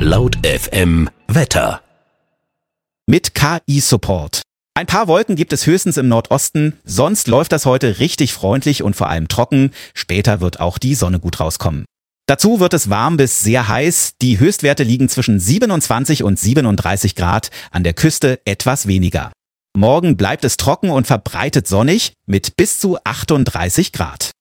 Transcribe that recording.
Laut FM Wetter. Mit KI-Support. Ein paar Wolken gibt es höchstens im Nordosten, sonst läuft das heute richtig freundlich und vor allem trocken. Später wird auch die Sonne gut rauskommen. Dazu wird es warm bis sehr heiß. Die Höchstwerte liegen zwischen 27 und 37 Grad, an der Küste etwas weniger. Morgen bleibt es trocken und verbreitet sonnig mit bis zu 38 Grad.